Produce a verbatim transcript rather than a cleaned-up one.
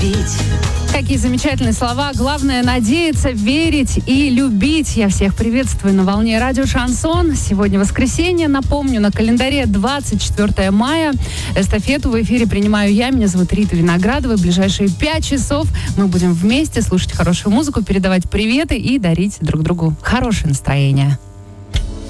любить. Какие замечательные слова. Главное — надеяться, верить и любить. Я всех приветствую на волне радио «Шансон». Сегодня воскресенье. Напомню, на календаре двадцать четвёртое мая. Эстафету в эфире принимаю я. Меня зовут Рита Виноградова. В ближайшие пять часов мы будем вместе слушать хорошую музыку, передавать приветы и дарить друг другу хорошее настроение.